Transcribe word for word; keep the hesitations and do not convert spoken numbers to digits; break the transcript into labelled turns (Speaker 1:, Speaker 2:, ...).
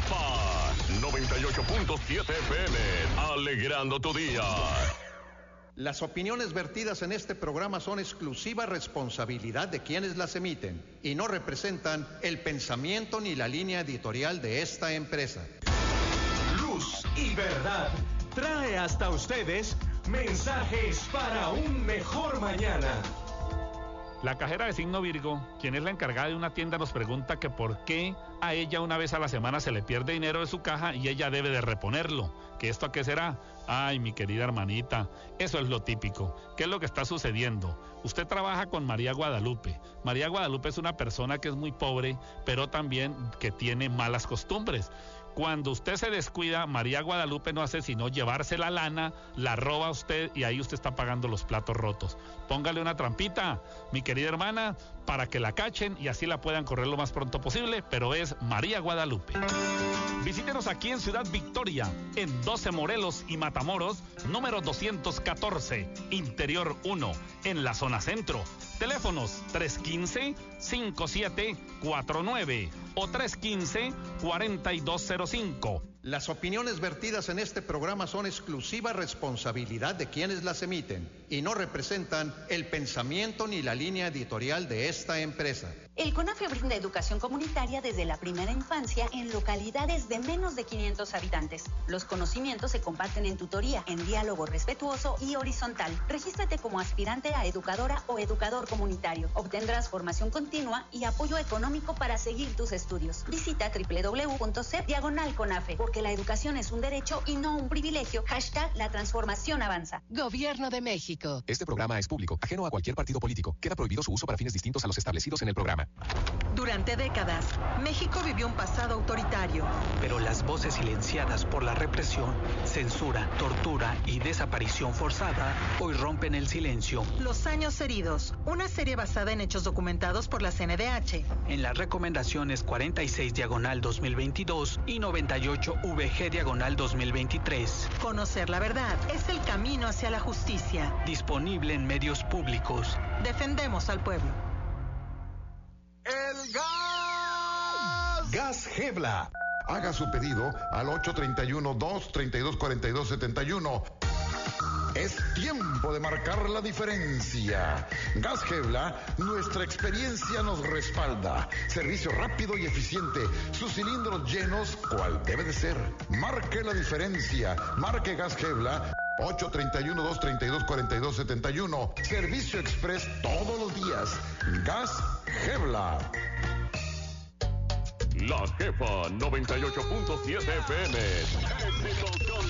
Speaker 1: Jefa noventa y ocho punto siete F M, alegrando tu día.
Speaker 2: Las opiniones vertidas en este programa son exclusiva responsabilidad de quienes las emiten y no representan el pensamiento ni la línea editorial de esta empresa.
Speaker 3: Luz y verdad trae hasta ustedes mensajes para un mejor mañana.
Speaker 4: La cajera de signo Virgo, quien es la encargada de una tienda, nos pregunta que por qué a ella una vez a la semana se le pierde dinero de su caja y ella debe de reponerlo. ¿Que esto a qué será? Ay, mi querida hermanita, eso es lo típico. ¿Qué es lo que está sucediendo? Usted trabaja con María Guadalupe. María Guadalupe es una persona que es muy pobre, pero también que tiene malas costumbres. Cuando usted se descuida, María Guadalupe no hace sino llevarse la lana, la roba a usted y ahí usted está pagando los platos rotos. Póngale una trampita, mi querida hermana, para que la cachen y así la puedan correr lo más pronto posible, pero es María Guadalupe. Visítenos aquí en Ciudad Victoria, en doce Morelos y Matamoros, número doscientos catorce, Interior uno, en la zona centro. Teléfonos tres uno cinco, cinco siete cuatro nueve o tres uno cinco, cuatro dos cero cinco.
Speaker 2: Las opiniones vertidas en este programa son exclusiva responsabilidad de quienes las emiten y no representan el pensamiento ni la línea editorial de esta empresa.
Speaker 5: El CONAFE brinda educación comunitaria desde la primera infancia en localidades de menos de quinientos habitantes. Los conocimientos se comparten en tutoría, en diálogo respetuoso y horizontal. Regístrate como aspirante a educadora o educador comunitario. Obtendrás formación continua y apoyo económico para seguir tus estudios. Visita doble u doble u doble u punto c diagonal CONAFE, porque la educación es un derecho y no un privilegio. Hashtag la transformación avanza.
Speaker 6: Gobierno de México.
Speaker 7: Este programa es público, ajeno a cualquier partido político. Queda prohibido su uso para fines distintos a los establecidos en el programa.
Speaker 8: Durante décadas, México vivió un pasado autoritario.
Speaker 9: Pero las voces silenciadas por la represión, censura, tortura y desaparición forzada hoy rompen el silencio.
Speaker 8: Los años heridos, una serie basada en hechos documentados por la C N D H.
Speaker 9: En las recomendaciones cuarenta y seis diagonal dos mil veintidós y noventa y ocho V G diagonal dos mil veintitrés.
Speaker 8: Conocer la verdad es el camino hacia la justicia.
Speaker 9: Disponible en medios públicos.
Speaker 8: Defendemos al pueblo.
Speaker 10: ¡El gas! Gas Gebla. Haga su pedido al ocho tres uno, dos tres dos, cuatro dos siete uno. Es tiempo de marcar la diferencia. Gas Gebla, nuestra experiencia nos respalda. Servicio rápido y eficiente. Sus cilindros llenos, cual debe de ser. Marque la diferencia. Marque Gas Gebla. ocho tres uno, dos tres dos, cuatro dos siete uno. Servicio express todos los días. Gas Gebla.
Speaker 1: La Jefa noventa y ocho punto siete F M. Éxito con